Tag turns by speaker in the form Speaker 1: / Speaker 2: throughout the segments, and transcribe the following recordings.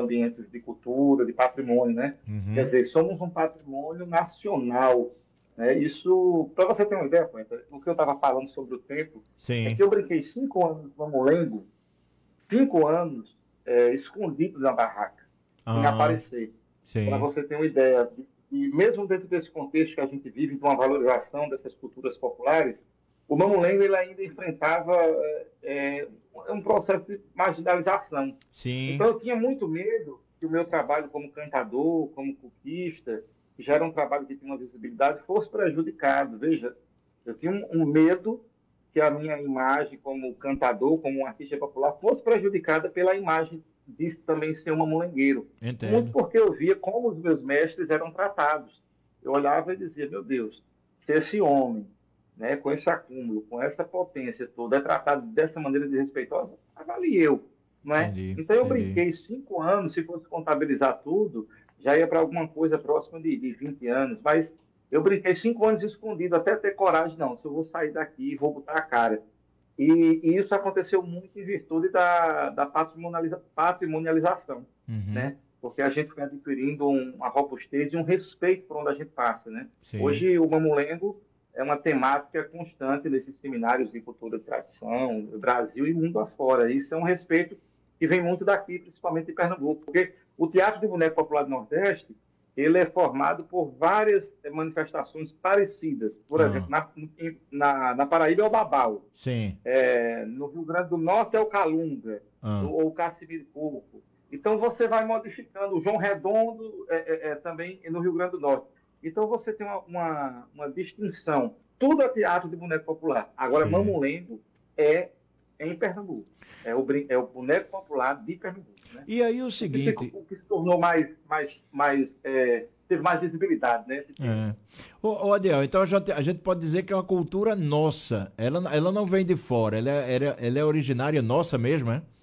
Speaker 1: ambientes de cultura, de patrimônio, né? Quer
Speaker 2: Uhum.
Speaker 1: dizer, somos um patrimônio nacional, né? Isso, para você ter uma ideia, Poeta, o que eu estava falando sobre o tempo, é
Speaker 2: Sim.
Speaker 1: que eu brinquei 5 anos no Mamulengo, 5 anos escondido na barraca, sem
Speaker 2: Ah,
Speaker 1: aparecer. Para
Speaker 2: sim.
Speaker 1: você ter uma ideia, e mesmo dentro desse contexto que a gente vive, de uma valorização dessas culturas populares, o Mamulengo ele ainda enfrentava um processo de marginalização.
Speaker 2: Sim.
Speaker 1: Então eu tinha muito medo que o meu trabalho como cantador, como coquista, que já era um trabalho que tinha uma visibilidade, fosse prejudicado. Veja, eu tinha um medo que a minha imagem como cantador, como um artista popular, fosse prejudicada pela imagem de também ser um mamulengueiro. Muito
Speaker 2: Entendo.
Speaker 1: porque eu via como os meus mestres eram tratados. Eu olhava e dizia, meu Deus, se esse homem, né, com esse acúmulo, com essa potência toda, é tratado dessa maneira desrespeitosa, avalie eu, não é?
Speaker 2: Entendi.
Speaker 1: Então eu
Speaker 2: Entendi.
Speaker 1: brinquei 5 anos, se fosse contabilizar tudo, já ia para alguma coisa próxima de 20 anos, mas eu brinquei 5 anos escondido, até ter coragem, não, se eu vou sair daqui, vou botar a cara. E isso aconteceu muito em virtude da patrimonialização,
Speaker 2: Uhum.
Speaker 1: né? Porque a gente foi adquirindo uma robustez e um respeito por onde a gente passa, né?
Speaker 2: Sim.
Speaker 1: Hoje o Mamulengo é uma temática constante nesses seminários de cultura e tradição, do Brasil e mundo afora. Isso é um respeito que vem muito daqui, principalmente de Pernambuco, porque o Teatro de Boneco Popular do Nordeste ele é formado por várias manifestações parecidas. Por exemplo,
Speaker 2: Ah,
Speaker 1: na Paraíba é o Babau,
Speaker 2: sim.
Speaker 1: no Rio Grande do Norte é o Calunga,
Speaker 2: Ah,
Speaker 1: ou o Cassibiri Coco. Então você vai modificando. O João Redondo também no Rio Grande do Norte. Então você tem uma distinção. Tudo é teatro de boneco popular. Agora,
Speaker 2: sim.
Speaker 1: Mamulengo é em Pernambuco. É o boneco popular de Pernambuco. Né?
Speaker 2: E aí o
Speaker 1: O que se,
Speaker 2: seguinte,
Speaker 1: o que se tornou teve mais visibilidade, né, esse tema.
Speaker 2: é. Ô, Adiel, então a gente pode dizer que é uma cultura nossa. Ela não vem de fora, ela é originária nossa mesmo, é?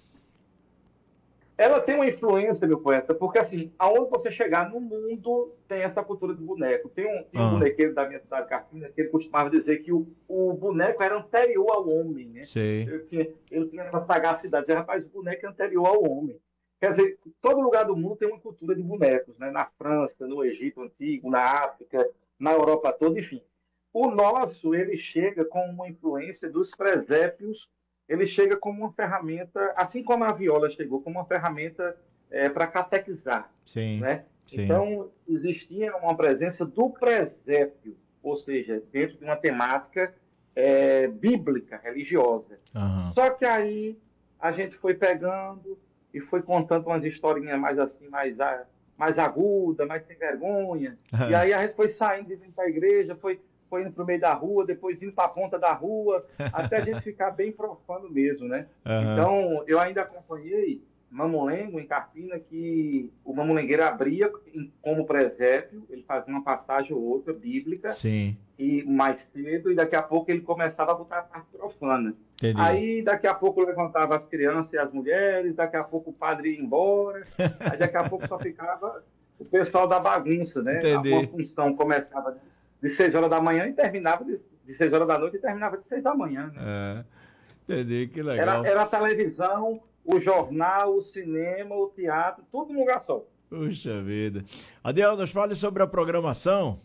Speaker 1: Ela tem uma influência, meu poeta, porque assim, aonde você chegar no mundo tem essa cultura do boneco. Tem um
Speaker 2: Ah,
Speaker 1: bonequeiro da minha cidade, Carpina, que ele costumava dizer que o boneco era anterior ao homem, né?
Speaker 2: sei.
Speaker 1: Eu tinha essa sagacidade, dizer, rapaz, o boneco é anterior ao homem. Quer dizer, todo lugar do mundo tem uma cultura de bonecos, né? Na França, no Egito Antigo, na África, na Europa toda, enfim. O nosso, ele chega com uma influência dos presépios, ele chega como uma ferramenta, assim como a viola chegou, como uma ferramenta para catequizar,
Speaker 2: Sim,
Speaker 1: né?
Speaker 2: sim.
Speaker 1: Então, existia uma presença do presépio, ou seja, dentro de uma temática bíblica, religiosa.
Speaker 2: Aham.
Speaker 1: Só que aí a gente foi pegando e foi contando umas historinhas mais assim, mais aguda, mais sem vergonha. E aí a gente foi saindo de dentro da igreja, foi indo para o meio da rua, depois indo para a ponta da rua, até a gente ficar bem profano mesmo, né?
Speaker 2: Aham.
Speaker 1: Então, eu ainda acompanhei Mamulengo, em Carpina, que o mamulengueiro abria como presépio, ele fazia uma passagem ou outra bíblica,
Speaker 2: Sim,
Speaker 1: e mais cedo, e daqui a pouco ele começava a botar a parte profana.
Speaker 2: entendi.
Speaker 1: Aí, daqui a pouco, levantava as crianças e as mulheres, daqui a pouco o padre ia embora, aí daqui a pouco só ficava o pessoal da bagunça, né? Uma
Speaker 2: Entendi.
Speaker 1: função começava de 6 horas da manhã e terminava de 6 horas da noite e terminava de 6 da manhã, né?
Speaker 2: É, entendi, que
Speaker 1: Era,
Speaker 2: legal.
Speaker 1: era a televisão, o jornal, o cinema, o teatro, tudo num lugar só.
Speaker 2: Puxa vida. Adiel, nos fale sobre a programação.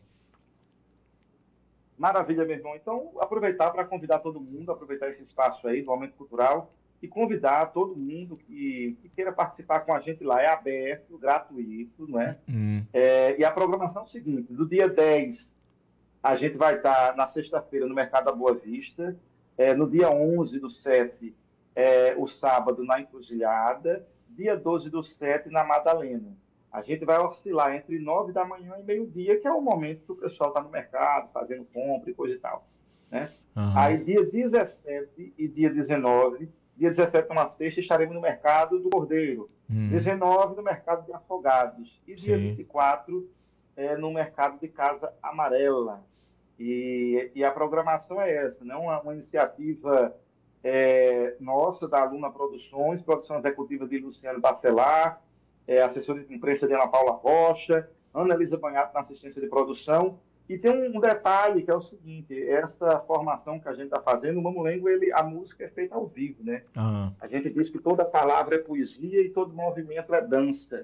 Speaker 1: Maravilha, meu irmão. Então, aproveitar para convidar todo mundo, aproveitar esse espaço aí do Momento Cultural e convidar todo mundo que queira participar com a gente lá. É aberto, gratuito, não é?
Speaker 2: Hum,
Speaker 1: E a programação é o seguinte: do dia 10 a gente vai estar na sexta-feira no Mercado da Boa Vista, no dia 11 do 7, o sábado na Encruzilhada, dia 12 do 7 na Madalena. A gente vai oscilar entre 9 da manhã e meio-dia, que é o momento que o pessoal está no mercado, fazendo compra e coisa e tal. Né?
Speaker 2: aham.
Speaker 1: Aí, dia 17 e dia 17 é uma sexta, estaremos no mercado do Cordeiro,
Speaker 2: Hum,
Speaker 1: 19 no mercado de Afogados, e dia
Speaker 2: sim.
Speaker 1: 24 no mercado de Casa Amarela. E a programação é essa, né? Uma iniciativa nossa, da Aluna Produções, produção executiva de Luciano Bacelar, assessoria de imprensa de Ana Paula Rocha, Ana Elisa Banhato na assistência de produção. E tem um detalhe que é o seguinte: essa formação que a gente está fazendo, o Mamulengo, a música é feita ao vivo, né?
Speaker 2: Aham.
Speaker 1: A gente diz que toda palavra é poesia e todo movimento é dança.